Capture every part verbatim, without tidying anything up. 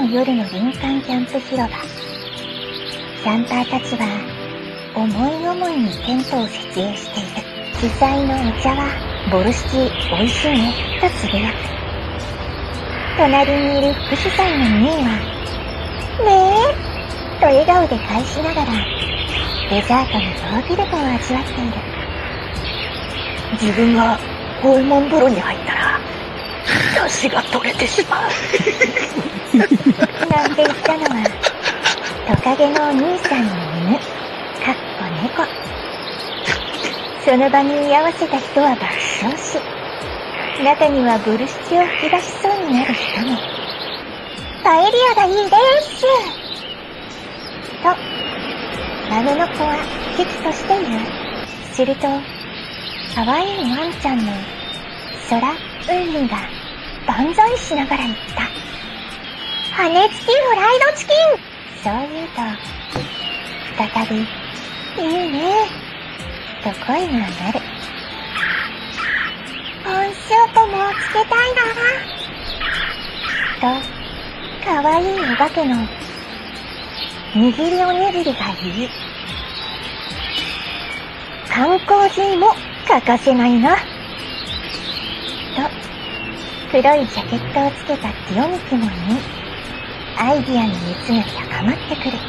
夜の林間キャンプ広場。キャンパーたちは思い思いにテントを設営している。主催のお茶はボルシチ美味しいねとつぶやく。隣にいる副主催のミーはねえと笑顔で返しながらデザートのヨーグルトを味わっている。 自分がホルモン風呂に入ったら出汁が取れてしまうなんて言ったのはトカゲのお兄さんの犬、かっこ猫。その場に居合わせた人は爆笑し、中にはボルシチを吹き出しそうになる人も。パエリアがいいですと姉の子は危機として言う。すると可愛いワンちゃんのソラ・ウンリンが万歳しながら言った。羽付きフライドチキン。そう言うと再びいいねと声が上がる。コンショートもつけたいなと可愛いお化けの握りおにぎりが言い、缶コーヒーも欠かせないなと黒いジャケットをつけたティオミキも言い、アイディアの熱が高まってくる。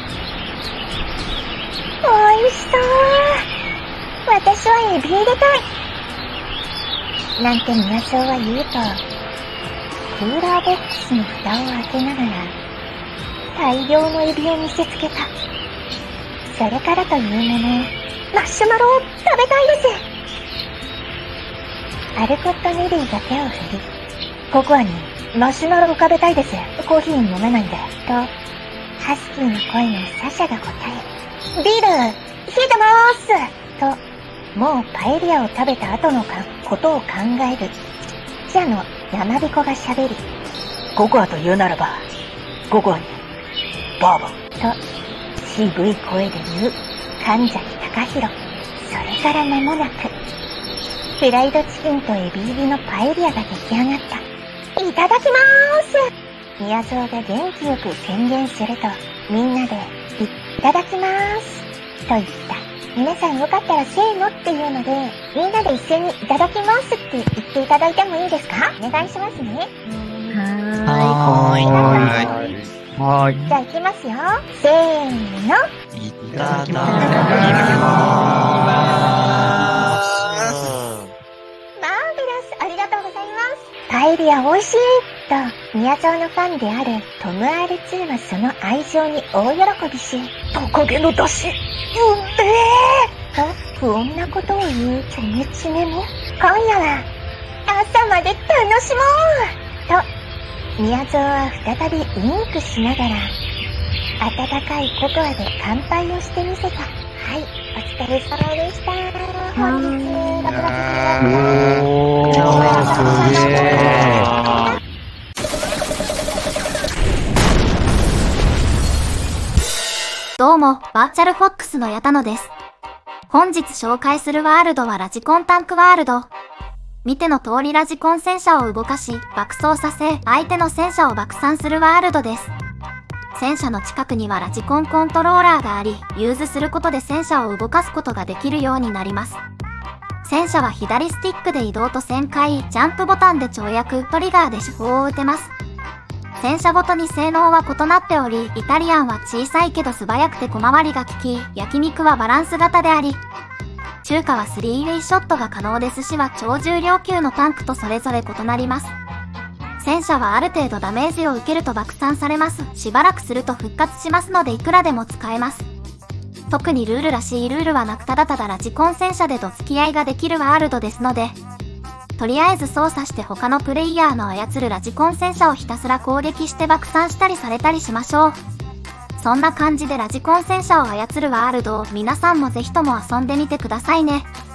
おいしそう。私はエビ入れたいなんて宮荘は言うと、クーラーボックスの蓋を開けながら大量のエビを見せつけた。それからというもの、マシュマロを食べたいです。アルコット・ネリーが手を振り、ココアにマシュマロを食べたいです。コーヒー飲めないんで。と、ハスキーの声のサシャが答え、ビール、冷えてまーすと、もうパエリアを食べた後のかことを考える。記者の山彦が喋り、 ココアと言うならば、ココアに、バーボン。 と、渋い声で言う、神崎隆弘。それから間もなく、フライドチキンとエビ入りのパエリアが出来上がった。いただきまーす。宮蔵が元気よく宣言すると、みんなで、いただきまーす。と言った。皆さんよかったらせーのっていうので、みんなで一斉にいただきますって言っていただいてもいいですか？お願いしますね。 はーい。 はーい。はーい。じゃあ行きますよ。せーの。 いただきまーす。 マーベラス、ありがとうございます。パエリア美味しいと、宮沢のファンであるトム アールツー はその愛情に大喜びし、 トカゲの出汁、うんでーと不穏なことを言うチョメチメも、今夜は朝まで楽しもうと、宮沢は再びウインクしながら、温かいココアで乾杯をしてみせた。はい、お疲れ様でした。本日、ろくがつじゅうよっか。 おー、すげー。 どうも、バーチャルフォックスの矢田野です。本日紹介するワールドはラジコンタンクワールド。見ての通りラジコン戦車を動かし、爆走させ、相手の戦車を爆散するワールドです。戦車の近くにはラジコンコントローラーがあり、ユーズすることで戦車を動かすことができるようになります。戦車は左スティックで移動と旋回、ジャンプボタンで跳躍、トリガーで手法を打てます。戦車ごとに性能は異なっており、イタリアンは小さいけど素早くて小回りが利き、焼肉はバランス型であり、中華はスリーウェイショットが可能で寿司は超重量級のタンクとそれぞれ異なります。戦車はある程度ダメージを受けると爆散されます。しばらくすると復活しますのでいくらでも使えます。特にルールらしいルールはなくただただラジコン戦車でどつき合いができるワールドですので、とりあえず操作して他のプレイヤーの操るラジコン戦車をひたすら攻撃して爆散したりされたりしましょう。そんな感じでラジコン戦車を操るワールドを皆さんもぜひとも遊んでみてくださいね。